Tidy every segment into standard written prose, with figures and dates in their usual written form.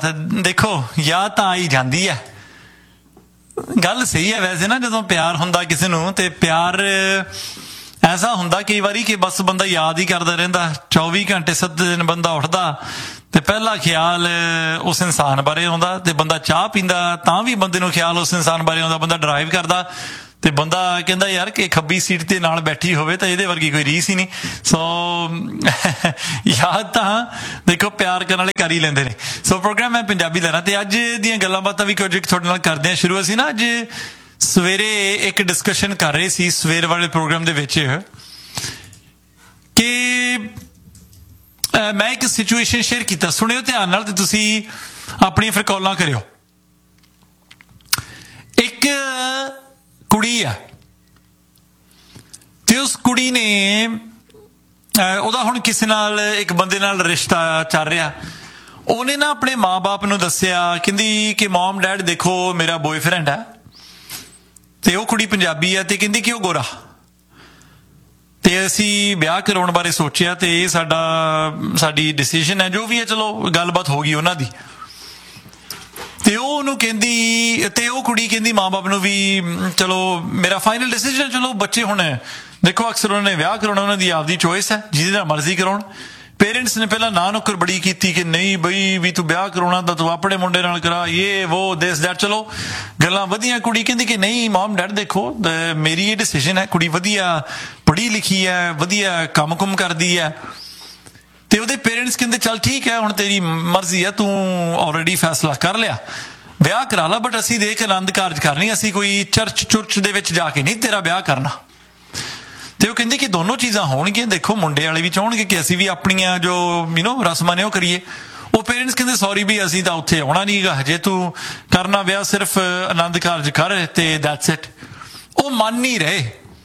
ਦੇਖੋ ਯਾਦ ਤਾਂ ਆਈ ਜਾਂਦੀ ਹੈ। ਗੱਲ ਸਹੀ ਹੈ ਵੈਸੇ ਨਾ, ਜਦੋਂ ਪਿਆਰ ਹੁੰਦਾ ਕਿਸੇ ਨੂੰ ਤੇ ਪਿਆਰ ਐਸਾ ਹੁੰਦਾ ਕਈ ਵਾਰੀ ਕਿ ਬਸ ਬੰਦਾ ਯਾਦ ਹੀ ਕਰਦਾ ਰਹਿੰਦਾ। 24 ਘੰਟੇ 7 ਦਿਨ ਬੰਦਾ ਉੱਠਦਾ ਤੇ ਪਹਿਲਾ ਖਿਆਲ ਉਸ ਇਨਸਾਨ ਬਾਰੇ ਆਉਂਦਾ, ਤੇ ਬੰਦਾ ਚਾਹ ਪੀਂਦਾ ਤਾਂ ਵੀ ਬੰਦੇ ਨੂੰ ਖਿਆਲ ਉਸ ਇਨਸਾਨ ਬਾਰੇ ਆਉਂਦਾ। ਬੰਦਾ ਡਰਾਈਵ ਕਰਦਾ ਤੇ ਬੰਦਾ ਕਹਿੰਦਾ ਯਾਰ ਕਿ ਖੱਬੀ ਸੀਟ ਤੇ ਨਾਲ ਬੈਠੀ ਹੋਵੇ ਤਾਂ ਇਹਦੇ ਵਰਗੀ ਕੋਈ ਰੀਸ ਹੀ ਨਹੀਂ। ਸੋ ਯਾਦ ਤਾਂ ਦੇਖੋ ਪਿਆਰ ਕਰਨ ਵਾਲੇ ਕਰ ਹੀ ਲੈਂਦੇ ਨੇ। ਸੋ ਪ੍ਰੋਗਰਾਮ ਹੈ ਪੰਜਾਬੀ ਲਹਿਰਾਂ ਤੇ ਅੱਜ ਦੀਆਂ ਗੱਲਾਂ ਬਾਤਾਂ ਵੀ ਕੁਝ ਤੁਹਾਡੇ ਨਾਲ ਕਰਦੇ ਹਾਂ ਸ਼ੁਰੂ। ਅਸੀਂ ਨਾ ਅੱਜ ਸਵੇਰੇ ਇੱਕ ਡਿਸਕਸ਼ਨ ਕਰ ਰਹੇ ਸੀ ਸਵੇਰ ਵਾਲੇ ਪ੍ਰੋਗਰਾਮ ਦੇ ਵਿੱਚ ਕਿ ਮੈਂ ਇੱਕ ਸਿਚੁਏਸ਼ਨ ਸ਼ੇਅਰ ਕੀਤਾ, ਸੁਣਿਓ ਧਿਆਨ ਨਾਲ ਤੇ ਤੁਸੀਂ ਆਪਣੀਆਂ ਫਿਰ ਕਾਲਾਂ ਕਰਿਓ। ਇੱਕ ਕੁੜੀ ਆ ਤੇ ਉਸ ਕੁੜੀ ਨੇ ਉਹਦਾ ਹੁਣ ਕਿਸੇ ਨਾਲ ਇੱਕ ਬੰਦੇ ਨਾਲ ਰਿਸ਼ਤਾ ਚੱਲ ਰਿਹਾ। ਉਹਨੇ ਨਾ ਆਪਣੇ ਮਾਂ-ਬਾਪ ਨੂੰ ਦੱਸਿਆ, ਕਹਿੰਦੀ ਕਿ ਮਮ ਡੈਡ ਦੇਖੋ ਮੇਰਾ ਬॉयਫ੍ਰੈਂਡ ਹੈ ਤੇ ਉਹ ਕੁੜੀ ਪੰਜਾਬੀ ਹੈ ਤੇ ਕਹਿੰਦੀ ਕਿ ਉਹ ਗੋਰਾ, ਤੇ ਅਸੀਂ ਵਿਆਹ ਕਰਾਉਣ ਬਾਰੇ ਸੋਚਿਆ ਤੇ ਇਹ ਸਾਡੀ ਡਿਸੀਜਨ ਹੈ ਜੋ ਵੀ ਹੈ। ਚਲੋ ਗੱਲਬਾਤ ਹੋ ਗਈ ਉਹਨਾਂ ਦੀ ਤੇ ਉਹ ਉਹਨੂੰ ਕਹਿੰਦੀ, ਤੇ ਉਹ ਕੁੜੀ ਕਹਿੰਦੀ ਮਾਂ-ਬਾਪ ਨੂੰ ਵੀ ਚਲੋ ਮੇਰਾ ਫਾਈਨਲ ਡਿਸੀਜਨ, ਚਲੋ ਬੱਚੇ ਹੁਣ ਦੇਖੋ ਅਕਸਰ ਉਹਨਾਂ ਨੇ ਵਿਆਹ ਕਰਾਉਣਾ, ਉਹਨਾਂ ਦੀ ਆਪਦੀ ਚੋਇਸ ਹੈ, ਜਿਹਦੇ ਨਾਲ ਮਰਜ਼ੀ ਕਰਾਉਣ। ਪੇਰੈਂਟਸ ਨੇ ਪਹਿਲਾਂ ਨਾ ਨੁੱਕਰ ਬੜੀ ਕੀਤੀ ਕਿ ਨਹੀਂ ਬਈ ਵੀ ਤੂੰ ਵਿਆਹ ਕਰਾਉਣਾ ਤਾਂ ਤੂੰ ਆਪਣੇ ਮੁੰਡੇ ਨਾਲ ਕਰਾ, ਇਹ ਵੋ ਦਿਸ ਦੈਟ। ਚਲੋ ਗੱਲਾਂ ਵਧੀਆ। ਕੁੜੀ ਕਹਿੰਦੀ ਕਿ ਨਹੀਂ ਮਮ ਡੈਡ ਦੇਖੋ ਮੇਰੀ ਇਹ ਡਿਸੀਜਨ ਹੈ, ਕੁੜੀ ਵਧੀਆ ਪੜ੍ਹੀ ਲਿਖੀ ਹੈ, ਵਧੀਆ ਕੰਮ-ਕੁਮ ਕਰਦੀ ਹੈ। ਤੇ ਉਹਦੇ ਪੇਰੈਂਟਸ ਕਹਿੰਦੇ ਚੱਲ ਠੀਕ ਹੈ ਹੁਣ ਤੇਰੀ ਮਰਜ਼ੀ ਹੈ, ਤੂੰ ਆਲਰੇਡੀ ਫੈਸਲਾ ਕਰ ਲਿਆ, ਵਿਆਹ ਕਰਾ ਲਾ, ਬਟ ਅਸੀਂ ਦੇਖ ਆਨੰਦ ਕਾਰਜ ਕਰਨੀ, ਅਸੀਂ ਕੋਈ ਚਰਚ ਦੇ ਵਿੱਚ ਜਾ ਕੇ ਨਹੀਂ ਤੇਰਾ ਵਿਆਹ ਕਰਨਾ। ਤੇ ਉਹ ਕਹਿੰਦੇ ਕਿ ਦੋਨੋਂ ਚੀਜ਼ਾਂ ਹੋਣਗੀਆਂ। ਦੇਖੋ ਮੁੰਡੇ ਵਾਲੇ ਵੀ ਚਾਹਣਗੇ ਕਿ ਅਸੀਂ ਵੀ ਆਪਣੀਆਂ ਜੋ ਰਸਮਾਂ ਨੇ ਉਹ ਕਰੀਏ। ਉਹ ਪੇਰੈਂਟਸ ਕਹਿੰਦੇ ਸੌਰੀ ਵੀ ਅਸੀਂ ਤਾਂ ਉੱਥੇ ਆਉਣਾ ਨਹੀਂ ਗਾ, ਹਜੇ ਤੂੰ ਕਰਨਾ ਵਿਆਹ ਸਿਰਫ ਆਨੰਦ ਕਾਰਜ ਕਰ ਤੇ ਦੈਟਸ ਇਟ। ਉਹ ਮੰਨ ਨਹੀਂ ਰਹੇ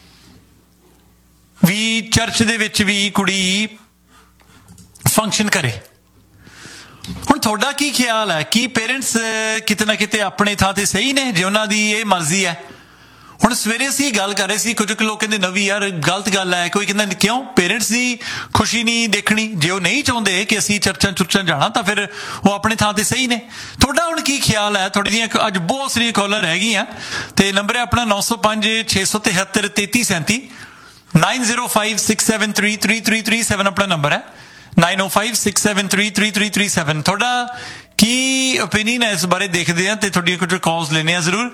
ਵੀ ਚਰਚ ਦੇ ਵਿੱਚ ਵੀ ਕੁੜੀ ਫੰਕਸ਼ਨ ਕਰੇ। ਹੁਣ ਤੁਹਾਡਾ ਕੀ ਖਿਆਲ ਹੈ ਕਿ ਪੇਰੈਂਟਸ ਕਿਤੇ ਨਾ ਕਿਤੇ ਆਪਣੇ ਥਾਂ ਤੇ ਸਹੀ ਨੇ ਜੇ ਉਹਨਾਂ ਦੀ ਇਹ ਮਰਜ਼ੀ ਹੈ? ਹੁਣ ਸਵੇਰੇ ਅਸੀਂ ਗੱਲ ਕਰ ਰਹੇ ਸੀ, ਕੁਝ ਲੋਕ ਕਹਿੰਦੇ ਨਵੀਂ ਯਾਰ ਗਲਤ ਗੱਲ ਹੈ, ਕੋਈ ਕਹਿੰਦਾ ਕਿਉਂ ਪੇਰੈਂਟਸ ਦੀ ਖੁਸ਼ੀ ਨਹੀਂ ਦੇਖਣੀ? ਜੇ ਉਹ ਨਹੀਂ ਚਾਹੁੰਦੇ ਕਿ ਅਸੀਂ ਚਰਚਾਂ ਜਾਣਾ ਤਾਂ ਫਿਰ ਉਹ ਆਪਣੇ ਥਾਂ ਤੇ ਸਹੀ ਨੇ। ਤੁਹਾਡਾ ਹੁਣ ਕੀ ਖਿਆਲ ਹੈ? ਤੁਹਾਡੀਆਂ ਅੱਜ ਬਹੁਤ ਸਾਰੀਆਂ ਕਾਲਰ ਰਹਿ ਗਈਆਂ ਤੇ ਨੰਬਰ ਹੈ ਆਪਣਾ 905 673 3337 9056733337 ਆਪਣਾ ਨੰਬਰ ਹੈ 9056733337। ਤੁਹਾਡਾ ਕੀ ਓਪੀਨੀਅਨ ਹੈ ਇਸ ਬਾਰੇ? ਦੇਖਦੇ ਹਾਂ ਤੇ ਤੁਹਾਡੀਆਂ ਕੁਝ ਕਾਲਸ ਲੈਣੇ ਆ ਜ਼ਰੂਰ।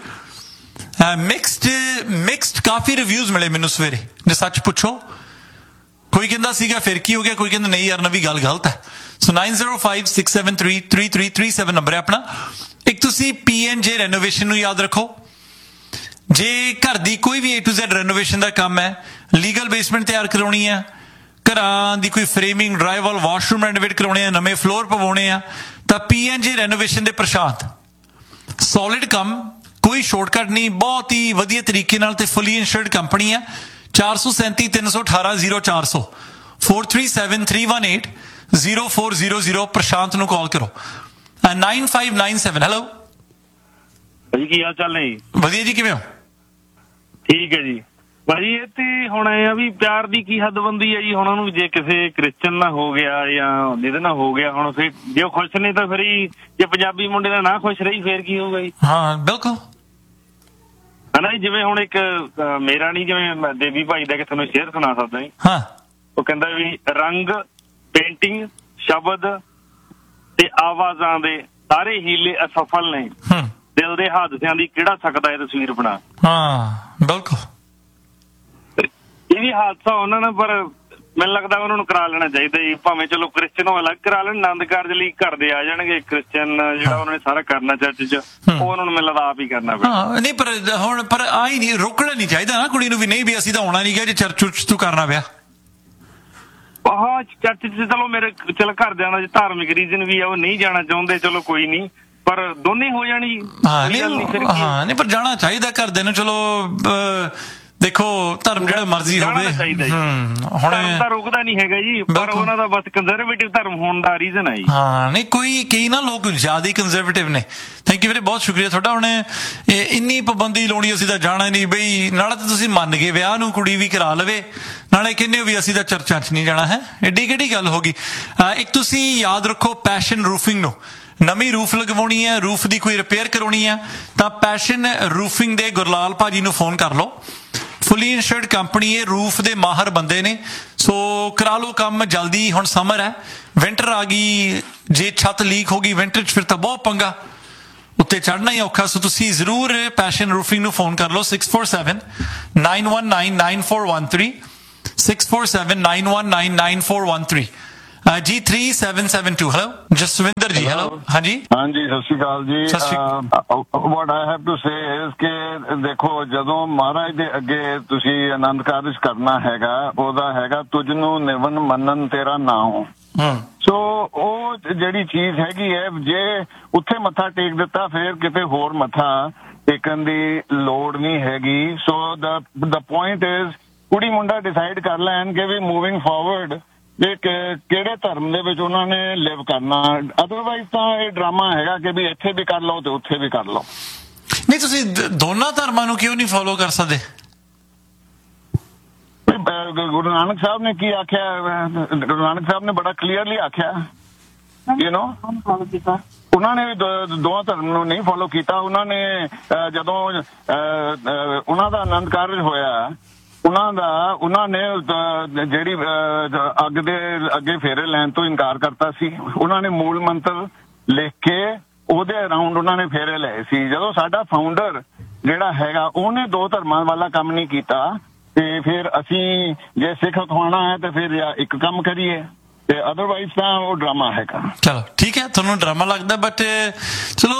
ਮਿਕਸਡ ਕਾਫੀ ਰਿਵਿਊਜ਼ ਮਿਲੇ ਮੈਨੂੰ ਸਵੇਰੇ, ਜੇ ਸੱਚ ਪੁੱਛੋ। ਕੋਈ ਕਹਿੰਦਾ ਸੀਗਾ ਫਿਰ ਕੀ ਹੋ ਗਿਆ, ਕੋਈ ਕਹਿੰਦਾ ਨਹੀਂ ਯਾਰ ਨਵੀਂ ਗੱਲ ਗਲਤ ਹੈ। ਸੋ 9056733337 ਨੰਬਰ ਹੈ ਆਪਣਾ। ਇੱਕ ਤੁਸੀਂ PNJ ਰੈਨੋਵੇਸ਼ਨ ਨੂੰ ਯਾਦ ਰੱਖੋ। ਜੇ ਘਰ ਦੀ ਕੋਈ ਵੀ A to Z ਰੈਨੋਵੇਸ਼ਨ ਦਾ ਕੰਮ ਹੈ, ਲੀਗਲ ਬੇਸਮੈਂਟ ਤਿਆਰ ਕਰਾਉਣੀ ਹੈ, ਘਰਾਂ ਦੀ ਕੋਈ ਫਰੇਮਿੰਗ, ਡਰਾਈਵਾਲ, ਵਾਸ਼ਰੂਮ ਰੈਨੋਵੇਟ ਕਰਾਉਣੇ ਆ, ਨਵੇਂ ਫਲੋਰ ਪਵਾਉਣੇ ਆ, ਤਾਂ PNJ ਰੈਨੋਵੇਸ਼ਨ ਦੇ ਪ੍ਰਸ਼ਾਂਤ ਸੋਲਿਡ ਕੰਮ, ਕੋਈ ਸ਼ਾਰਟਕਟ ਨਹੀਂ, ਬਹੁਤ ਹੀ ਵਧੀਆ ਤਰੀਕੇ ਨਾਲ ਤੇ ਫੁੱਲੀ ਇੰਸ਼ੋਰਡ ਕੰਪਨੀ ਹੈ। 437 318 0400 437 318 0400 ਪ੍ਰਸ਼ਾਂਤ ਨੂੰ ਕਾਲ ਕਰੋ। 9597 ਹੈਲੋ ਭਾਜੀ ਕੀ ਹਾਲ ਚਾਲ ਨੇ? ਵਧੀਆ ਜੀ, ਕਿਵੇਂ ਹੋ? ਠੀਕ ਹੈ ਜੀ ਭਾਜੀ। ਇਹ ਤੇ ਹੁਣ ਇਹ ਆ ਵੀ ਪਿਆਰ ਦੀ ਕੀ ਹੱਦਬੰਦੀ ਹੈ ਜੀ। ਹੁਣ ਉਹਨੂੰ ਜੇ ਕਿਸੇ ਕ੍ਰਿਸਚਨ ਨਾਲ ਹੋ ਗਿਆ ਜਾਂ ਜਿਹਦੇ ਨਾਲ ਹੋ ਗਿਆ, ਹੁਣ ਫਿਰ ਜੇ ਉਹ ਖੁਸ਼ ਨੇ ਤਾਂ ਫਿਰ ਹੀ, ਜੇ ਪੰਜਾਬੀ ਮੁੰਡੇ ਨਾਲ ਨਾ ਖੁਸ਼ ਰਹੀ ਫੇਰ ਕੀ ਹੋਊਗਾ ਜੀ? ਹਾਂ ਬਿਲਕੁਲ ਹਨਾ ਜੀ। ਜਿਵੇਂ ਹੁਣ ਇੱਕ ਮੇਰਾ ਨਹੀਂ, ਜਿਵੇਂ ਦੇਵੀ ਭਾਈ ਦਾ ਕਿ ਤੁਹਾਨੂੰ ਸ਼ੇਅਰ ਸੁਣਾ ਸਕਦਾ ਜੀ। ਹਾਂ, ਉਹ ਕਹਿੰਦਾ ਵੀ ਰੰਗ, ਪੇਂਟਿੰਗ, ਸ਼ਬਦ ਤੇ ਆਵਾਜ਼ਾਂ ਦੇ ਸਾਰੇ ਹੀਲੇ ਅਸਫਲ ਨੇ, ਦਿਲ ਦੇ ਹਾਦਸਿਆਂ ਦੀ ਕਿਹੜਾ ਸਕਦਾ ਹੈ ਤਸਵੀਰ ਬਣਾ। ਹਾਂ ਬਿਲਕੁਲ। ਇਹ ਵੀ ਹਾਦਸਾ ਉਹਨਾਂ ਨਾਲ, ਪਰ ਮੈਨੂੰ ਲੱਗਦਾ ਉਹਨਾਂ ਨੂੰ ਕਰਾ ਲੈਣਾ ਚਾਹੀਦਾ ਜੀ। ਭਾਵੇਂ ਚਲੋ ਕ੍ਰਿਸਚਨ ਉਹ ਅਲੱਗ ਕਰਾ ਲੈਣ, ਆਨੰਦ ਕਾਰਜ ਲਈ ਘਰ ਦੇ ਆ ਜਾਣਗੇ। ਕ੍ਰਿਸਚਨ ਜਿਹੜਾ ਉਹਨਾਂ ਨੇ ਸਾਰਾ ਕਰਨਾ ਚਰਚ 'ਚ, ਉਹ ਉਹਨਾਂ ਨੂੰ ਮੈਨੂੰ ਲੱਗਦਾ ਆਪ ਹੀ ਕਰਨਾ ਪੈਣਾ। ਹਾਂ ਨਹੀਂ ਪਰ ਆਈ ਨਹੀਂ, ਰੋਕਣਾ ਨਹੀਂ ਚਾਹੀਦਾ ਨਾ ਕੁੜੀ ਨੂੰ ਵੀ, ਨਹੀਂ ਵੀ ਅਸੀਂ ਤਾਂ ਆਉਣਾ ਨਹੀਂ ਗਿਆ ਜੇ ਚਰਚ ਤੂੰ ਕਰਨਾ ਪਿਆ। ਹਾਂ ਚਰਚ 'ਚ ਚਲੋ ਮੇਰੇ ਚਲ ਘਰਦਿਆਂ ਦਾ ਧਾਰਮਿਕ ਰੀਜ਼ਨ ਵੀ ਆ, ਉਹ ਨਹੀਂ ਜਾਣਾ ਚਾਹੁੰਦੇ, ਚਲੋ ਕੋਈ ਨਹੀਂ, ਪਰ ਦੋਨੇ ਹੋ ਜਾਣੀ। ਹਾਂ ਨਹੀਂ ਪਰ ਜਾਣਾ ਚਾਹੀਦਾ ਘਰਦਿਆਂ ਨੂੰ। ਚਲੋ ਦੇਖੋ ਧਰਮ ਜਿਹੜਾ ਮਰਜ਼ੀ ਹੋਵੇ, ਹੁਣ ਤਾਂ ਰੁਕਦਾ ਨਹੀਂ ਹੈਗਾ ਜੀ, ਪਰ ਉਹਨਾਂ ਦਾ ਬਸ ਕੰਜ਼ਰਵੇਟਿਵ ਧਰਮ ਹੋਣ ਦਾ ਰੀਜ਼ਨ ਹੈ ਜੀ। ਹਾਂ ਨਹੀਂ ਕਈ ਨਾ ਲੋਕ ਜ਼ਿਆਦਾ ਹੀ ਕੰਜ਼ਰਵੇਟਿਵ ਨੇ। ਥੈਂਕ ਯੂ ਵੀਰੇ, ਬਹੁਤ ਸ਼ੁਕਰੀਆ ਤੁਹਾਡਾ। ਹੁਣ ਇੰਨੀ ਪਾਬੰਦੀ ਲਾਉਣੀ ਅਸੀਂ ਤਾਂ ਜਾਣਾ ਨਹੀਂ ਬਈ, ਨਾਲੇ ਤਾਂ ਤੁਸੀਂ ਮੰਨ ਗਏ ਵਿਆਹ ਨੂੰ, ਕੁੜੀ ਵੀ ਕਰਾ ਲਵੇ, ਨਾਲੇ ਕਹਿੰਦੇ ਹੋ ਵੀ ਅਸੀਂ ਤਾਂ ਚਰਚਾਂ 'ਚ ਨਹੀਂ ਜਾਣਾ ਹੈ। ਐਡੀ ਕਿਹੜੀ ਗੱਲ ਹੋ ਗਈ? ਇੱਕ ਤੁਸੀਂ ਯਾਦ ਰੱਖੋ ਪੈਸ਼ਨ ਰੂਫਿੰਗ ਨੂੰ, ਨਵੀਂ ਰੂਫ ਲਗਵਾਉਣੀ ਹੈ, ਰੂਫ ਦੀ ਕੋਈ ਰਿਪੇਅਰ ਕਰਾਉਣੀ ਹੈ, ਤਾਂ ਪੈਸ਼ਨ ਰੂਫਿੰਗ ਦੇ ਗੁਰਲਾਲ ਭਾਜੀ ਨੂੰ ਫੋਨ ਕਰ ਲਓ। ਫੁੱਲੀ ਇੰਸ਼ੋਰਡ ਕੰਪਨੀ ਹੈ, ਰੂਫ ਦੇ ਮਾਹਰ ਬੰਦੇ ਨੇ, ਸੋ ਕਰਾ ਲਓ ਕੰਮ ਜਲਦੀ। ਹੁਣ ਸਮਰ ਹੈ, ਵਿੰਟਰ ਆ ਗਈ, ਜੇ ਛੱਤ ਲੀਕ ਹੋ ਗਈ ਵਿੰਟਰ 'ਚ ਫਿਰ ਤਾਂ ਬਹੁਤ ਪੰਗਾ, ਉੱਤੇ ਚੜ੍ਹਨਾ ਹੀ ਔਖਾ। ਸੋ ਤੁਸੀਂ ਜ਼ਰੂਰ ਪੈਸ਼ਨ ਰੂਫਿੰਗ ਨੂੰ ਫੋਨ ਕਰ ਲਓ 647-919-9413 647-919-9413 G3772। ਹੈਲੋ ਜਸਵਿੰਦਰ ਜੀ। ਹੈਲੋ ਹਾਂਜੀ ਹਾਂਜੀ, ਸਤਿ ਸ਼੍ਰੀ ਅਕਾਲ ਜੀ। ਵਾਟ I have to say is ਕਿ ਦੇਖੋ, ਜਦੋਂ ਮਹਾਰਾਜ ਦੇ ਅੱਗੇ ਤੁਸੀਂ ਆਨੰਦ ਕਾਰਜ ਕਰਨਾ ਹੈਗਾ, ਉਹਦਾ ਹੈਗਾ ਤੁਝ ਨੂੰ ਨਿਵਨ ਮੰਨਨ ਤੇਰਾ ਨਾਮ। ਸੋ ਉਹ ਜਿਹੜੀ ਚੀਜ਼ ਹੈਗੀ ਹੈ, ਜੇ ਉੱਥੇ ਮੱਥਾ ਟੇਕ ਦਿੱਤਾ ਫਿਰ ਕਿਤੇ ਹੋਰ ਮੱਥਾ ਟੇਕਣ ਦੀ ਲੋੜ ਨਹੀਂ ਹੈਗੀ। ਸੋ ਦਾ ਪੁਆਇੰਟ ਇਜ਼ ਕੁੜੀ ਮੁੰਡਾ ਡਿਸਾਈਡ ਕਰ ਲੈਣ ਕਿ ਵੀ ਮੂਵਿੰਗ ਫਾਰਵਰਡ ਇਹ ਕਿਹੜੇ ਧਰਮ ਦੇ ਵਿੱਚ ਉਹਨਾਂ ਨੇ ਲਿਵ ਕਰਨਾ। ਅਦਰਵਾਈਜ਼ ਤਾਂ ਇਹ ਡਰਾਮਾ ਹੈਗਾ ਕਿ ਵੀ ਇੱਥੇ ਵੀ ਕਰ ਲਓ ਤੇ ਉੱਥੇ ਵੀ ਕਰ ਲਓ। ਨਹੀਂ, ਤੁਸੀਂ ਦੋਨਾਂ ਧਰਮਾਂ ਨੂੰ ਕਿਉਂ ਨਹੀਂ ਫੋਲੋ ਕਰ ਸਕਦੇ? ਗੁਰੂ ਨਾਨਕ ਸਾਹਿਬ ਨੇ ਕੀ ਆਖਿਆ? ਗੁਰੂ ਨਾਨਕ ਸਾਹਿਬ ਨੇ ਬੜਾ ਕਲੀਅਰਲੀ ਆਖਿਆ, ਉਹਨਾਂ ਨੇ ਵੀ ਦੋਵਾਂ ਧਰਮ ਨੂੰ ਨਹੀਂ ਫੋਲੋ ਕੀਤਾ। ਉਹਨਾਂ ਨੇ ਜਦੋਂ ਉਹਨਾਂ ਦਾ ਆਨੰਦ ਕਾਰਜ ਹੋਇਆ, ਉਹਨਾਂ ਨੇ ਜਿਹੜੀ ਅੱਗ ਦੇ ਅੱਗੇ ਫੇਰੇ ਲੈਣ ਤੋਂ ਇਨਕਾਰ ਕਰਤਾ ਸੀ। ਉਹਨਾਂ ਨੇ ਮੂਲ ਮੰਤਰ ਲਿਖ ਕੇ ਉਹਦੇ ਅਰਾਊਂਡ ਉਹਨਾਂ ਨੇ ਫੇਰੇ ਲਏ ਸੀ। ਜਦੋਂ ਸਾਡਾ ਫਾਊਂਡਰ ਜਿਹੜਾ ਹੈਗਾ ਉਹਨੇ ਦੋ ਧਰਮਾਂ ਵਾਲਾ ਕੰਮ ਨਹੀਂ ਕੀਤਾ, ਤੇ ਫਿਰ ਅਸੀਂ ਜੇ ਸਿੱਖ ਅਖਵਾਉਣਾ ਹੈ ਤੇ ਫਿਰ ਇੱਕ ਕੰਮ ਕਰੀਏ, ਤੇ ਅਦਰਵਾਈਜ਼ ਤਾਂ ਉਹ ਡਰਾਮਾ ਹੈਗਾ। ਚਲੋ ਠੀਕ ਹੈ, ਤੁਹਾਨੂੰ ਡਰਾਮਾ ਲੱਗਦਾ, ਬਟ ਚਲੋ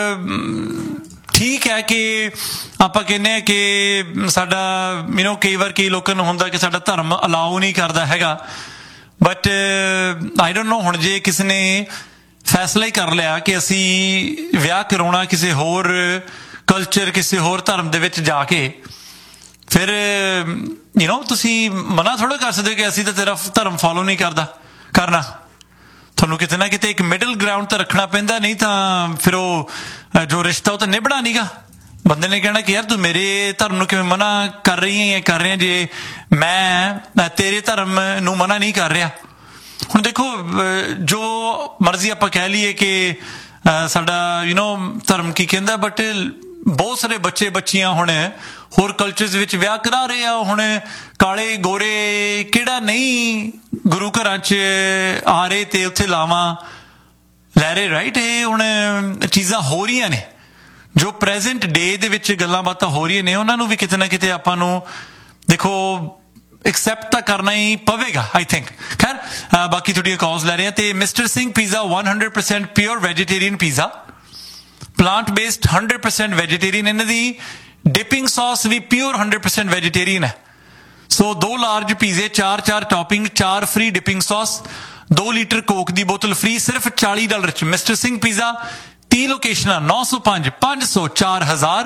ਠੀਕ ਹੈ ਕਿ ਆਪਾਂ ਕਹਿੰਦੇ ਹਾਂ ਕਿ ਸਾਡਾ ਕਈ ਵਾਰ ਕਈ ਲੋਕਾਂ ਨੂੰ ਹੁੰਦਾ ਕਿ ਸਾਡਾ ਧਰਮ ਅਲਾਓ ਨਹੀਂ ਕਰਦਾ ਹੈਗਾ, ਬਟ ਆਈ ਡੋਂਟ ਨੋ। ਹੁਣ ਜੇ ਕਿਸੇ ਨੇ ਫੈਸਲਾ ਹੀ ਕਰ ਲਿਆ ਕਿ ਅਸੀਂ ਵਿਆਹ ਕਰਾਉਣਾ ਕਿਸੇ ਹੋਰ ਕਲਚਰ, ਕਿਸੇ ਹੋਰ ਧਰਮ ਦੇ ਵਿੱਚ ਜਾ ਕੇ, ਫਿਰ ਤੁਸੀਂ ਮਨਾ ਥੋੜ੍ਹਾ ਕਰ ਸਕਦੇ ਕਿ ਅਸੀਂ ਤਾਂ ਤੇਰਾ ਧਰਮ ਫੋਲੋ ਨਹੀਂ ਕਰਨਾ। ਤੁਹਾਨੂੰ ਕਿਤੇ ਨਾ ਕਿਤੇ ਇੱਕ ਮਿਡਲ ਗਰਾਊਂਡ ਤਾਂ ਰੱਖਣਾ ਪੈਂਦਾ, ਨਹੀਂ ਤਾਂ ਫਿਰ ਉਹ ਜੋ ਰਿਸ਼ਤਾ ਉਹ ਤਾਂ ਨਿਭਣਾ ਨਹੀਂਗਾ। ਬੰਦੇ ਨੇ ਕਹਿਣਾ ਕਿ ਯਾਰ ਤੂੰ ਮੇਰੇ ਧਰਮ ਨੂੰ ਕਿਵੇਂ ਮਨਾ ਕਰ ਰਹੀ ਹੈ, ਕਰ ਰਿਹਾ, ਜੇ ਮੈਂ ਤੇਰੇ ਧਰਮ ਨੂੰ ਮਨਾ ਨਹੀਂ ਕਰ ਰਿਹਾ। ਹੁਣ ਦੇਖੋ, ਜੋ ਮਰਜ਼ੀ ਆਪਾਂ ਕਹਿ ਲਈਏ ਕਿ ਸਾਡਾ ਧਰਮ ਕੀ ਕਹਿੰਦਾ, ਬਟ ਬਹੁਤ ਸਾਰੇ ਬੱਚੇ ਬੱਚੀਆਂ ਹੁਣ ਹੋਰ ਕਲਚਰਸ ਵਿੱਚ ਵਿਆਹ ਕਰਾ ਰਹੇ ਆ। ਹੁਣ ਕਾਲੇ ਗੋਰੇ ਕਿਹੜਾ ਨਹੀਂ ਗੁਰੂ ਘਰਾਂ 'ਚ ਆ ਰਹੇ ਤੇ ਉੱਥੇ ਲਾਵਾਂ ਲੈ ਰਹੇ, ਰਾਈਟ? ਇਹ ਹੁਣ ਚੀਜ਼ਾਂ ਹੋ ਰਹੀਆਂ ਨੇ, ਜੋ ਪ੍ਰੈਜ਼ੈਂਟ ਡੇ ਦੇ ਵਿੱਚ ਗੱਲਾਂ ਬਾਤਾਂ ਹੋ ਰਹੀਆਂ ਨੇ, ਉਹਨਾਂ ਨੂੰ ਵੀ ਕਿਤੇ ਨਾ ਕਿਤੇ ਆਪਾਂ ਨੂੰ ਦੇਖੋ ਐਕਸੈਪਟ ਤਾਂ ਕਰਨਾ ਹੀ ਪਵੇਗਾ, ਆਈ ਥਿੰਕ। ਖੈਰ, ਬਾਕੀ ਤੁਹਾਡੀਆਂ ਕਾਲਸ ਲੈ ਰਹੇ ਹਾਂ। ਤੇ mister Singh pizza 100% pure vegetarian pizza, plant based 100% vegetarian. ਇਹਨਾਂ ਦੀ ਡਿਪਿੰਗ ਸੌਸ ਵੀ ਪਿਓਰ 100% ਵੈਜੀਟੇਰੀਅਨ ਹੈ। ਸੋ 2 ਲਾਰਜ ਪੀਜ਼ੇ, 4 topping, 4 free dipping sauce, 2 litre Coke ਦੀ ਬੋਤਲ ਫ੍ਰੀ, ਸਿਰਫ $40 'ਚ। Mister Singh pizza 30 ਲੋਕੇਸ਼ਨਾਂ, 905 500 4000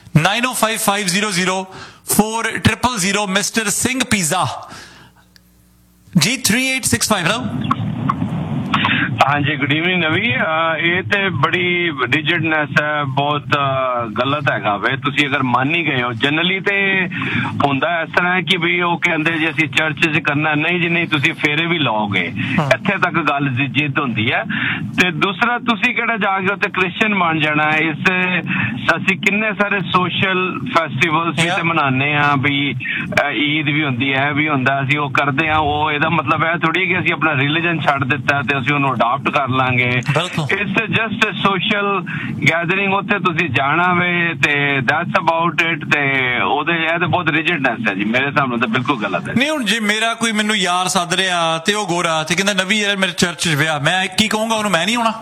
905-500-4000 mister Singh pizza G3865। Hello ਹਾਂਜੀ, ਗੁੱਡ ਈਵਨਿੰਗ ਨਵੀ। ਇਹ ਤੇ ਬੜੀ ਰਿਜਿਡਨੈਸ ਹੈ, ਬਹੁਤ ਗਲਤ ਹੈਗਾ ਵੇ। ਤੁਸੀਂ ਅਗਰ ਮੰਨ ਹੀ ਗਏ ਹੋ, ਜਨਰਲੀ ਤੇ ਹੁੰਦਾ ਇਸ ਤਰ੍ਹਾਂ ਹੈ ਕਿ ਵੀ ਉਹ ਕਹਿੰਦੇ ਜੇ ਅਸੀਂ ਚਰਚ 'ਚ ਕਰਨਾ, ਨਹੀਂ ਜੀ ਨਹੀਂ, ਤੁਸੀਂ ਫੇਰੇ ਵੀ ਲਾਓਗੇ। ਇੱਥੇ ਤੱਕ ਗੱਲ ਜਿੱਦ ਹੁੰਦੀ ਹੈ। ਤੇ ਦੂਸਰਾ, ਤੁਸੀਂ ਕਿਹੜਾ ਜਾ ਕੇ ਉੱਥੇ ਕ੍ਰਿਸਚਨ ਬਣ ਜਾਣਾ। ਅਸੀਂ ਕਿੰਨੇ ਸਾਰੇ ਸੋਸ਼ਲ ਫੈਸਟੀਵਲਸ ਵੀ ਤੇ ਮਨਾਉਂਦੇ ਹਾਂ, ਵੀ ਈਦ ਵੀ ਹੁੰਦੀ ਹੈ, ਵੀ ਹੁੰਦਾ, ਅਸੀਂ ਉਹ ਕਰਦੇ ਹਾਂ। ਉਹ ਇਹਦਾ ਮਤਲਬ ਇਹ ਥੋੜੀ ਕਿ ਅਸੀਂ ਆਪਣਾ ਰਿਲੀਜਨ ਛੱਡ ਦਿੱਤਾ ਤੇ ਅਸੀਂ ਉਹਨੂੰ ਅਡਾਪਟ ਕਰ ਲਾਂਗੇ। ਇਟਸ ਜਸਟ ਸੋਸ਼ਲ ਗੈਦਰਿੰਗ, ਉੱਥੇ ਤੁਸੀਂ ਜਾਣਾ ਵੇ ਤੇ ਦੈਟਸ ਅਬਾਊਟ ਇਟ। ਤੇ ਉਹਦੇ ਇਹ ਤਾਂ ਬਹੁਤ ਰਿਜਿਡਨੈਸ ਹੈ ਜੀ, ਮੇਰੇ ਹਿਸਾਬ ਨਾਲ ਤਾਂ ਬਿਲਕੁਲ ਗਲਤ ਹੈ। ਨਹੀਂ, ਹੁਣ ਜੇ ਮੇਰਾ ਕੋਈ ਮੈਨੂੰ ਯਾਰ ਸੱਦ ਰਿਹਾ ਤੇ ਉਹ ਗੋਰਾ ਤੇ ਕਹਿੰਦਾ ਨਵੀਂ ਯਾਰ ਮੇਰੇ ਚਰਚ 'ਚ ਵਿਆਹ, ਮੈਂ ਕੀ ਕਹੂੰਗਾ ਉਹਨੂੰ? ਮੈਂ ਨਹੀਂ ਆਉਣਾ।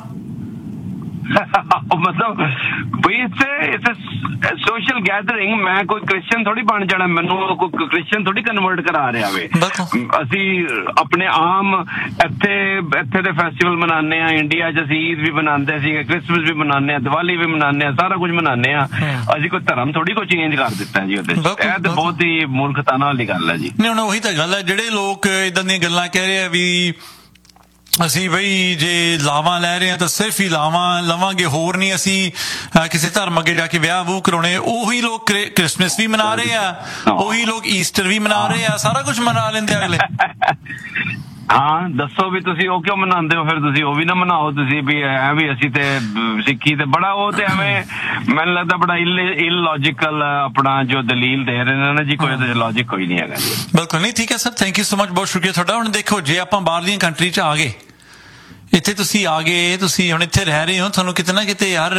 ਮਤਲਬ ਬਈ ਇਟਸ ਸੋਸ਼ਲ ਗੈਦਰਿੰਗ। ਮੈਂ ਕੋਈ ਕ੍ਰਿਸਚਨ ਥੋੜੀ ਬਣ ਜਾਣਾ, ਮੈਨੂੰ ਕੋਈ ਕ੍ਰਿਸਚਨ ਥੋੜੀ ਕਨਵਰਟ ਕਰਾ ਰਿਹਾ ਵੇ। ਅਸੀਂ ਆਪਣੇ ਆਮ ਇੱਥੇ ਦੇ ਫੈਸਟੀਵਲ ਮਨਾਉਂਦੇ ਹਾਂ। ਇੰਡੀਆ 'ਚ ਅਸੀਂ ਈਦ ਵੀ ਮਨਾਉਂਦੇ ਸੀਗੇ, ਕ੍ਰਿਸਮਸ ਵੀ ਮਨਾਉਂਦੇ ਹਾਂ, ਦੀਵਾਲੀ ਵੀ ਮਨਾਉਂਦੇ ਹਾਂ, ਸਾਰਾ ਕੁਝ ਮਨਾਉਂਦੇ ਹਾਂ। ਅਸੀਂ ਕੋਈ ਧਰਮ ਥੋੜੀ ਕੋਈ ਚੇਂਜ ਕਰ ਦਿੱਤਾ ਜੀ ਉਹਦੇ 'ਚ। ਇਹ ਤਾਂ ਬਹੁਤ ਹੀ ਮੂਰਖਤਾ ਵਾਲੀ ਗੱਲ ਹੈ ਜੀ। ਨਹੀਂ, ਹੁਣ ਉਹੀ ਤਾਂ ਗੱਲ ਹੈ, ਜਿਹੜੇ ਲੋਕ ਏਦਾਂ ਦੀਆਂ ਗੱਲਾਂ ਕਹਿ ਰਹੇ ਆ ਵੀ ਅਸੀਂ ਬਈ ਜੇ ਲਾਵਾਂ ਲੈ ਰਹੇ ਹਾਂ ਤਾਂ ਸਿਰਫ ਹੀ ਲਾਵਾਂ ਲਵਾਂਗੇ, ਹੋਰ ਨਹੀਂ ਅਸੀਂ ਕਿਸੇ ਧਰਮ ਅੱਗੇ ਜਾ ਕੇ ਵਿਆਹ ਵੂਹ ਕਰਾਉਣੇ। ਉਹੀ ਲੋਕ ਕ੍ਰਿਸਮਸ ਵੀ ਮਨਾ ਰਹੇ ਆ, ਉਹੀ ਲੋਕ ਈਸਟਰ ਵੀ ਮਨਾ ਰਹੇ ਆ, ਸਾਰਾ ਕੁਝ ਮਨਾ ਲੈਂਦੇ ਅਗਲੇ। ਹਾਂ ਦੱਸੋ ਵੀ ਤੁਸੀਂ ਉਹ ਕਿਉਂ ਮਨਾਉਂਦੇ ਹੋ, ਫਿਰ ਤੁਸੀਂ ਉਹ ਵੀ ਨਾ ਮਨਾਓ। ਤੁਸੀਂ ਵੀ ਐ ਵੀ ਅਸੀਂ ਤੇ ਸਿੱਖੀ ਤੇ ਬੜਾ ਉਹ ਤੇ ਐਵੇਂ ਮੈਨੂੰ ਲੱਗਦਾ ਬੜਾ ਇਲੌਜੀਕਲ ਆਪਣਾ ਜੋ ਦਲੀਲ ਦੇ ਰਹੇ ਨੇ ਨਾ ਜੀ, ਕੋਈ ਉਹਦੇ ਲੌਜਿਕ ਕੋਈ ਨਹੀਂ ਹੈਗਾ। ਬਿਲਕੁਲ ਨਹੀਂ, ਠੀਕ ਹੈ sir, thank you so much, ਬਹੁਤ ਸ਼ੁਕਰੀਆ ਤੁਹਾਡਾ। ਹੁਣ ਦੇਖੋ, ਜੇ ਆਪਾਂ ਬਾਹਰਲੀਆਂ ਕੰਟਰੀ 'ਚ ਆ ਗਏ, ਇੱਥੇ ਤੁਸੀਂ ਆ ਗਏ, ਤੁਸੀਂ ਹੁਣ ਇੱਥੇ ਰਹਿ ਰਹੇ ਹੋ, ਤੁਹਾਨੂੰ ਕਿਤੇ ਨਾ ਕਿਤੇ ਯਾਰ,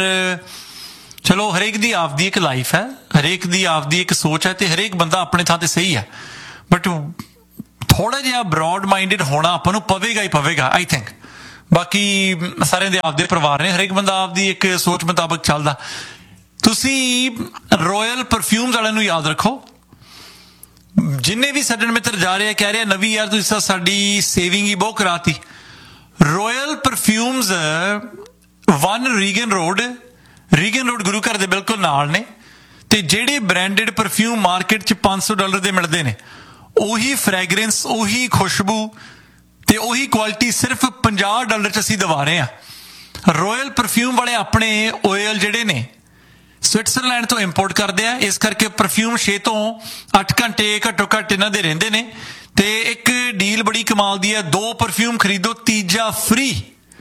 ਚਲੋ ਹਰੇਕ ਦੀ ਆਪਦੀ ਇੱਕ ਲਾਈਫ ਹੈ, ਹਰੇਕ ਦੀ ਆਪਦੀ ਇੱਕ ਸੋਚ ਹੈ, ਤੇ ਹਰੇਕ ਬੰਦਾ ਆਪਣੇ ਥਾਂ ਤੇ ਸਹੀ ਹੈ, ਬਟ ਥੋੜਾ ਜਿਹਾ ਬਰੌਡ ਮਾਈਂਡਡ ਹੋਣਾ ਆਪਾਂ ਨੂੰ ਪਵੇਗਾ ਹੀ ਪਵੇਗਾ, ਆਈ ਥਿੰਕ। ਬਾਕੀ ਸਾਰਿਆਂ ਦੇ ਆਪਦੇ ਪਰਿਵਾਰ ਨੇ, ਹਰੇਕ ਬੰਦਾ ਆਪਦੀ ਇੱਕ ਸੋਚ ਮੁਤਾਬਕ ਚੱਲਦਾ। ਤੁਸੀਂ ਰਾਇਲ ਪਰਫਿਊਮਸ ਵਾਲਿਆਂ ਨੂੰ ਯਾਦ ਰੱਖੋ, ਜਿੰਨੇ ਵੀ ਸੱਜਣ ਮਿੱਤਰ ਜਾ ਰਹੇ ਆ, ਕਹਿ ਰਹੇ ਨਵੀਂ ਯਾਰ ਤੁਸੀਂ ਤਾਂ ਸਾਡੀ ਸੇਵਿੰਗ ਹੀ ਬਹੁਤ ਕਰਾਤੀ। ਰਾਇਲ ਪਰਫਿਊਮਸ 1 ਰੀਗਨ ਰੋਡ ਗੁਰੂ ਘਰ ਦੇ ਬਿਲਕੁਲ ਨਾਲ ਨੇ, ਤੇ ਜਿਹੜੇ ਬ੍ਰਾਂਡਡ ਪਰਫਿਊਮ ਮਾਰਕੀਟ 'ਚ $500 ਦੇ ਮਿਲਦੇ ਨੇ, ਉਹੀ ਫ੍ਰੈਗਰੈਂਸ, ਉਹੀ ਖੁਸ਼ਬੂ ਤੇ ਉਹੀ ਕੁਆਲਿਟੀ ਸਿਰਫ $50 'ਚ ਅਸੀਂ ਦਵਾ ਰਹੇ ਹਾਂ। ਰਾਇਲ ਪਰਫਿਊਮ ਵਾਲੇ ਆਪਣੇ ਆਇਲ ਜਿਹੜੇ ਨੇ ਸਵਿਟਜ਼ਰਲੈਂਡ ਤੋਂ ਇੰਪੋਰਟ ਕਰਦੇ ਆ, ਇਸ ਕਰਕੇ ਪਰਫਿਊਮ 6 ਤੋਂ 8 ਘੰਟੇ ਘੱਟੋ ਘੱਟ ਇਹਨਾਂ ਦੇ ਰਹਿੰਦੇ ਨੇ। ਤੇ ਇੱਕ ਡੀਲ ਬੜੀ ਕਮਾਲ ਦੀ ਹੈ, 2 ਪਰਫਿਊਮ ਖਰੀਦੋ ਤੀਜਾ ਫ੍ਰੀ।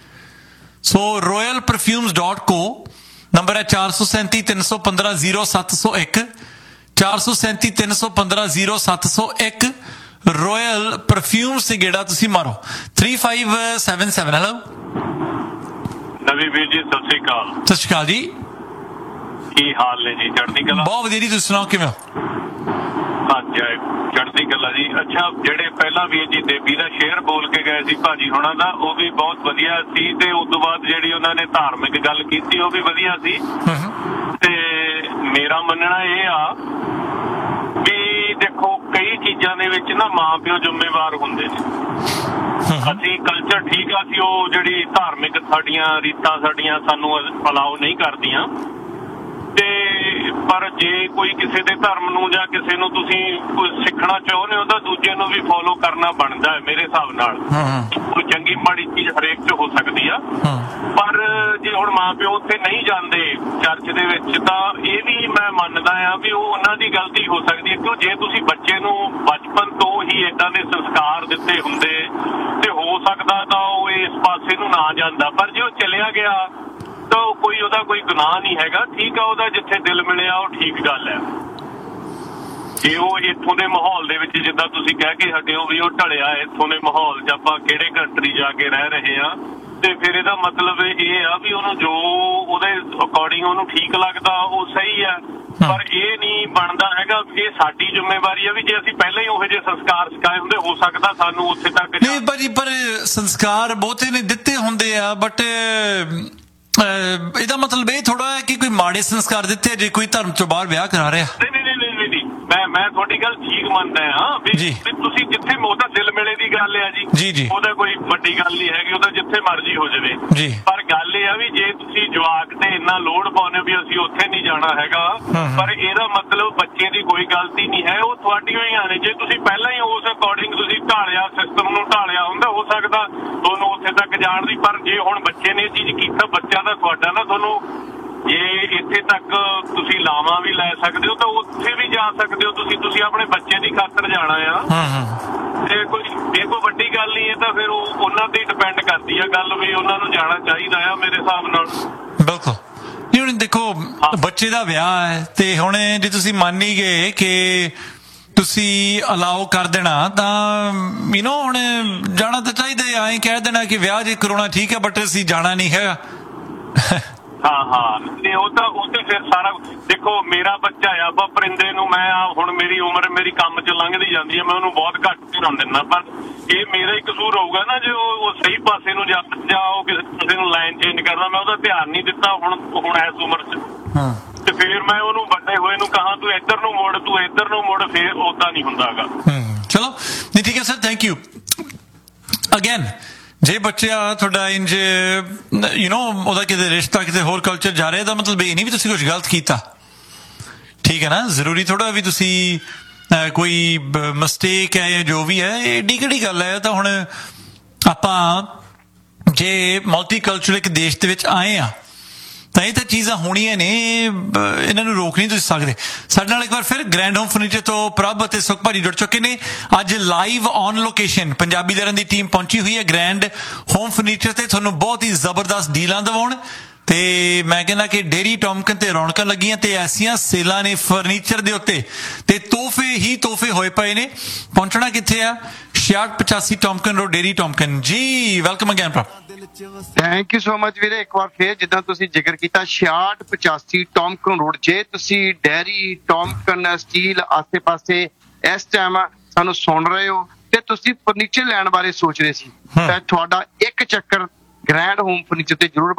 ਸੋ royalperfumes.co, ਨੰਬਰ ਹੈ 437 315 0701, 437 315 0701। ਰਾਇਲ ਪਰਫਿਊਮ ਸੇ ਗੇੜਾ ਤੁਸੀਂ ਮਾਰੋ। 3577 ਹੈਲੋ ਨਵੀਂ ਵੀਰ ਜੀ, ਸਤਿ ਸ਼੍ਰੀ ਅਕਾਲ। ਸਤਿ ਸ਼੍ਰੀ ਅਕਾਲ ਜੀ, ਕੀ ਹਾਲ ਨੇ ਜੀ? ਚੜ੍ਹਦੀ ਕਲਾ। ਬਹੁਤ ਵਧੀਆ ਜੀ, ਤੁਸੀਂ ਸੁਣਾਓ ਕਿਵੇਂ ਹੋ? ਹਾਂਜੀ ਚੜ੍ਹਦੀ ਕਲਾ ਜੀ। ਅੱਛਾ, ਜਿਹੜੇ ਪਹਿਲਾਂ ਵੀਰ ਜੀ ਦੇਵੀ ਦਾ ਸ਼ੇਅਰ ਬੋਲ ਕੇ ਗਏ ਸੀ ਭਾਜੀ ਹੋਣਾ ਦਾ, ਉਹ ਵੀ ਬਹੁਤ ਵਧੀਆ ਸੀ, ਤੇ ਉਸ ਤੋਂ ਬਾਅਦ ਜਿਹੜੀ ਉਹਨਾਂ ਨੇ ਧਾਰਮਿਕ ਗੱਲ ਕੀਤੀ ਉਹ ਵੀ ਵਧੀਆ ਸੀ। ਤੇ ਮੇਰਾ ਮੰਨਣਾ ਇਹ ਆ ਵੀ ਦੇਖੋ, ਕਈ ਚੀਜ਼ਾਂ ਦੇ ਵਿੱਚ ਨਾ ਮਾਂ ਪਿਓ ਜ਼ਿੰਮੇਵਾਰ ਹੁੰਦੇ ਨੇ। ਅਸੀਂ ਕਲਚਰ ਠੀਕ ਆ, ਅਸੀਂ ਉਹ ਜਿਹੜੀ ਧਾਰਮਿਕ ਸਾਡੀਆਂ ਰੀਤਾਂ ਸਾਡੀਆਂ ਸਾਨੂੰ ਅਲਾਓ ਨਹੀਂ ਕਰਦੀਆਂ, ਤੇ ਪਰ ਜੇ ਕੋਈ ਕਿਸੇ ਦੇ ਧਰਮ ਨੂੰ ਜਾਂ ਕਿਸੇ ਨੂੰ ਤੁਸੀਂ ਸਿੱਖਣਾ ਚਾਹੁੰਦੇ ਹੋ ਤਾਂ ਦੂਜੇ ਨੂੰ ਵੀ ਫੋਲੋ ਕਰਨਾ ਬਣਦਾ ਹੈ ਮੇਰੇ ਹਿਸਾਬ ਨਾਲ। ਕੋਈ ਚੰਗੀ ਮਾੜੀ ਚੀਜ਼ ਹਰੇਕ 'ਚ ਹੋ ਸਕਦੀ ਆ, ਪਰ ਜੇ ਹੁਣ ਮਾਂ ਪਿਓ ਉੱਥੇ ਨਹੀਂ ਜਾਂਦੇ ਚਰਚ ਦੇ ਵਿੱਚ, ਤਾਂ ਇਹ ਵੀ ਮੈਂ ਮੰਨਦਾ ਆ ਵੀ ਉਹ ਉਹਨਾਂ ਦੀ ਗਲਤੀ ਹੋ ਸਕਦੀ ਹੈ। ਕਿਉਂ, ਜੇ ਤੁਸੀਂ ਬੱਚੇ ਨੂੰ ਬਚਪਨ ਤੋਂ ਹੀ ਏਦਾਂ ਦੇ ਸੰਸਕਾਰ ਦਿੱਤੇ ਹੁੰਦੇ ਤੇ ਹੋ ਸਕਦਾ ਤਾਂ ਉਹ ਇਸ ਪਾਸੇ ਨੂੰ ਨਾ ਜਾਂਦਾ, ਪਰ ਜੇ ਉਹ ਚਲਿਆ ਗਿਆ ਤਾਂ ਕੋਈ ਉਹਦਾ ਕੋਈ ਗੁਨਾਹ ਨਹੀਂ ਹੈਗਾ। ਠੀਕ ਆ, ਉਹਦਾ ਜਿੱਥੇ ਦਿਲ ਮਿਲਿਆ ਉਹ ਠੀਕ ਗੱਲ ਹੈ। ਜੇ ਉਹ ਇੱਥੋਂ ਦੇ ਮਾਹੌਲ ਦੇ ਵਿੱਚ, ਜਿੱਦਾਂ ਤੁਸੀਂ ਕਹਿ ਕੇ ਹਟੇ ਹੋ ਵੀ ਉਹ ਢਲਿਆ ਇੱਥੋਂ ਦੇ ਮਾਹੌਲ 'ਚ, ਆਪਾਂ ਕਿਹੜੇ ਕੰਟਰੀ ਜਾ ਕੇ ਰਹਿ ਰਹੇ ਆ, ਤੇ ਫਿਰ ਇਹਦਾ ਮਤਲਬ ਇਹ ਆ ਵੀ ਉਹਨੂੰ ਜੋ ਉਹਦੇ ਅਕੋਰਡਿੰਗ ਉਹਨੂੰ ਠੀਕ ਲੱਗਦਾ ਉਹ ਸਹੀ ਆ। ਪਰ ਇਹ ਨਹੀਂ ਬਣਦਾ ਹੈਗਾ, ਇਹ ਸਾਡੀ ਜ਼ਿੰਮੇਵਾਰੀ ਆ ਵੀ ਜੇ ਅਸੀਂ ਪਹਿਲਾਂ ਹੀ ਉਹੋ ਜਿਹੇ ਸੰਸਕਾਰ ਸਿਖਾਏ ਹੁੰਦੇ, ਹੋ ਸਕਦਾ ਸਾਨੂੰ ਉੱਥੇ ਤੱਕ ਨਹੀਂ ਭਾਜੀ, ਪਰ ਸੰਸਕਾਰ ਬਹੁਤੇ ਨੇ ਦਿੱਤੇ ਹੁੰਦੇ ਆ, ਬਟ ਇਹਦਾ ਮਤਲਬ ਇਹ ਥੋੜਾ ਹੈ ਕਿ ਕੋਈ ਮਾੜੇ ਸੰਸਕਾਰ ਦਿੱਤੇ ਜੇ ਕੋਈ ਧਰਮ ਤੋਂ ਬਾਹਰ ਵਿਆਹ ਕਰਾ ਰਿਹਾ। ਨਹੀਂ, ਮੈਂ ਤੁਹਾਡੀ ਗੱਲ ਠੀਕ ਮੰਨਦਾ ਹਾਂ ਵੀ ਤੁਸੀਂ ਜਿੱਥੇ ਉਹਦਾ ਦਿਲ ਮਿਲੇ ਦੀ ਗੱਲ ਆ ਜੀ, ਉਹਦਾ ਕੋਈ ਵੱਡੀ ਗੱਲ ਨਹੀਂ ਹੈਗੀ, ਉਹਦਾ ਜਿੱਥੇ ਮਰਜ਼ੀ ਹੋ ਜਾਵੇ। ਪਰ ਗੱਲ ਇਹ ਆ ਵੀ ਜੇ ਤੁਸੀਂ ਜਵਾਕ ਤੇ ਇੰਨਾ ਲੋਡ ਪਾਉਂਦੇ ਵੀ ਅਸੀਂ ਉੱਥੇ ਨਹੀਂ ਜਾਣਾ ਹੈਗਾ, ਪਰ ਇਹਦਾ ਮਤਲਬ ਬੱਚੇ ਦੀ ਕੋਈ ਗਲਤੀ ਨਹੀਂ ਹੈ, ਉਹ ਤੁਹਾਡੀਆਂ ਹੀ ਆਣੇ। ਜੇ ਤੁਸੀਂ ਪਹਿਲਾਂ ਹੀ ਉਸ ਅਕੋਰਡਿੰਗ ਤੁਸੀਂ ਢਾਲਿਆ, ਸਿਸਟਮ ਨੂੰ ਢਾਲਿਆ ਹੁੰਦਾ, ਹੋ ਸਕਦਾ ਤੁਹਾਨੂੰ ਉੱਥੇ ਤੱਕ ਜਾਣ ਦੀ। ਪਰ ਜੇ ਹੁਣ ਬੱਚੇ ਨੇ ਇਹ ਚੀਜ਼ ਕੀਤਾ, ਬੱਚਾ ਤਾਂ ਤੁਹਾਡਾ ਨਾ, ਤੁਹਾਨੂੰ ਜੇ ਇੱਥੇ ਤੱਕ ਤੁਸੀਂ ਲਾਵਾਂ ਵੀ ਲੈ ਸਕਦੇ ਹੋ ਤਾਂ ਉੱਥੇ ਵੀ ਜਾ ਸਕਦੇ ਹੋ ਤੁਸੀਂ ਆਪਣੇ ਬੱਚੇ ਦੀ ਖਾਤਰ ਜਾਣਾ ਆ। ਤੇ ਕੋਈ ਵੱਡੀ ਗੱਲ ਨਹੀਂ, ਇਹ ਤਾਂ ਫਿਰ ਉਹਨਾਂ ਤੇ ਡਿਪੈਂਡ ਕਰਦੀ ਆ ਗੱਲ ਵੀ ਉਹਨਾਂ ਨੂੰ ਜਾਣਾ ਚਾਹੀਦਾ ਆ ਮੇਰੇ ਹਿਸਾਬ ਨਾਲ। ਬਿਲਕੁਲ ਨਹੀਂ, ਹੁਣ ਦੇਖੋ ਬੱਚੇ ਦਾ ਵਿਆਹ ਹੈ, ਤੇ ਹੁਣ ਜੇ ਤੁਸੀਂ ਮੰਨ ਹੀ ਗਏ ਕਿ ਤੁਸੀਂ ਅਲਾਓ ਕਰ ਦੇਣਾ, ਤਾਂ ਹੁਣ ਜਾਣਾ ਤਾਂ ਚਾਹੀਦਾ। ਐਂ ਕਹਿ ਦੇਣਾ ਕਿ ਵਿਆਹ ਜੇ ਕਰਾਉਣਾ ਠੀਕ ਹੈ, ਬਟ ਅਸੀਂ ਜਾਣਾ ਨਹੀਂ ਹੈਗਾ। ਹਾਂ, ਤੇ ਉਹ ਤੇ ਫਿਰ ਸਾਰਾ ਦੇਖੋ, ਮੇਰਾ ਬੱਚਾ ਆ ਪਰਿੰਦੇ ਨੂੰ, ਮੈਂ ਹੁਣ ਮੇਰੀ ਉਮਰ ਮੇਰੀ ਕੰਮ 'ਚ ਲੰਘਦੀ ਜਾਂਦੀ ਹੈ, ਮੈਂ ਉਹਨੂੰ ਬਹੁਤ ਘੱਟ ਧਿਆਨ ਦਿੰਦਾ, ਪਰ ਇਹ ਮੇਰਾ ਹੀ ਕਸੂਰ ਹੋਊਗਾ ਨਾ ਜੇ ਉਹ ਸਹੀ ਪਾਸੇ ਨੂੰ ਜਾਂ ਉਹ ਕਿਸੇ ਨੂੰ ਲਾਈਨ ਚੇਂਜ ਕਰਦਾ। ਮੈਂ ਉਹਦਾ ਧਿਆਨ ਨਹੀਂ ਦਿੱਤਾ ਹੁਣ ਇਸ ਉਮਰ 'ਚ, ਤੇ ਫਿਰ ਮੈਂ ਉਹਨੂੰ ਵੱਡੇ ਹੋਏ ਨੂੰ ਕਹਾਂ ਤੂੰ ਇੱਧਰ ਨੂੰ ਮੁੜ, ਤੂੰ ਇੱਧਰ ਨੂੰ ਮੁੜ, ਫਿਰ ਓਦਾਂ ਨਹੀਂ ਹੁੰਦਾ ਗਾ। ਚਲੋ ਨਹੀਂ, ਠੀਕ ਹੈ ਸਰ, ਥੈਂਕ ਯੂ ਅਗੇਨ। ਜੇ ਬੱਚਾ ਤੁਹਾਡਾ ਇੰਜ ਉਹਦਾ ਕਿਤੇ ਰਿਸ਼ਤਾ ਕਿਤੇ ਹੋਰ ਕਲਚਰ ਜਾ ਰਿਹਾ, ਤਾਂ ਮਤਲਬ ਇਹ ਨਹੀਂ ਵੀ ਤੁਸੀਂ ਕੁਝ ਗਲਤ ਕੀਤਾ, ਠੀਕ ਹੈ ਨਾ। ਜ਼ਰੂਰੀ ਥੋੜਾ ਵੀ ਤੁਸੀਂ ਕੋਈ ਮਿਸਟੇਕ ਹੈ ਜਾਂ ਜੋ ਵੀ ਹੈ, ਏਡੀ ਕਿਹੜੀ ਗੱਲ ਹੈ। ਤਾਂ ਹੁਣ ਆਪਾਂ ਜੇ ਮਲਟੀ ਕਲਚਰਲ ਇੱਕ ਦੇਸ਼ ਦੇ ਵਿੱਚ ਆਏ ਆ, ਤਾਂ ਇਹ ਤਾਂ ਚੀਜ਼ਾਂ ਹੋਣੀਆਂ ਨੇ, ਇਹਨਾਂ ਨੂੰ ਰੋਕ ਨਹੀਂ ਤੁਸੀਂ ਸਕਦੇ। ਸਾਡੇ ਨਾਲ ਇੱਕ ਵਾਰ ਫਿਰ ਗ੍ਰੈਂਡ ਹੋਮ ਫਰਨੀਚਰ ਤੋਂ ਪ੍ਰਭ ਅਤੇ ਸੁਖ ਭਾਜੀ ਜੁੜ ਚੁੱਕੇ ਨੇ। ਅੱਜ ਲਾਈਵ ਔਨ ਲੋਕੇਸ਼ਨ ਪੰਜਾਬੀ ਲਹਿਰਾਂ ਦੀ ਟੀਮ ਪਹੁੰਚੀ ਹੋਈ ਹੈ ਗ੍ਰੈਂਡ ਹੋਮ ਫਰਨੀਚਰ ਤੇ ਤੁਹਾਨੂੰ ਬਹੁਤ ਹੀ ਜ਼ਬਰਦਸਤ ਡੀਲਾਂ ਦਿਵਾਉਣ। ਤੇ ਮੈਂ ਕਹਿੰਦਾ ਕਿ ਡੇਰੀ ਟੌਮਕਨ ਤੇ ਰੌਣਕਾਂ ਲੱਗੀਆਂ ਤੇ ਐਸੀਆਂ ਸੇਲਾਂ ਨੇ ਫਰਨੀਚਰ ਦੇ ਉੱਤੇ ਤੇ ਤੋਹਫੇ ਹੀ ਤੋਹਫੇ ਹੋਏ ਪਏ ਨੇ। ਪਹੁੰਚਣਾ ਕਿੱਥੇ ਆ? 6685 ਟੌਮਕਨ ਰੋਡ, ਡੇਰੀ ਟੌਮਕਨ ਜੀ। ਵੈਲਕਮ ਅਗੇਨ ਪ੍ਰਭ। ਥੈਂਕ ਯੂ ਸੋ ਮਚ ਵੀਰੇ। ਇੱਕ ਵਾਰ ਫੇਰ ਜਿੱਦਾਂ ਤੁਸੀਂ ਜ਼ਿਕਰ ਕੀਤਾ 6685 ਟੌਮਕਨ ਰੋਡ, ਜੇ ਤੁਸੀਂ ਡੈਰੀ ਟੌਮਕਨ ਸਟੀਲ ਆਸੇ-ਪਾਸੇ ਇਸ ਟਾਈਮ ਸਾਨੂੰ ਸੁਣ ਰਹੇ ਹੋ ਤੇ ਤੁਸੀਂ ਫਰਨੀਚਰ ਲੈਣ ਬਾਰੇ ਸੋਚ ਰਹੇ ਸੀ ਤਾਂ ਤੁਹਾਡਾ ਇੱਕ ਚੱਕਰ ਗ੍ਰੈਂਡ ਹੋਮ ਫਰਨੀਚਰ ਤੇ ਜ਼ਰੂਰ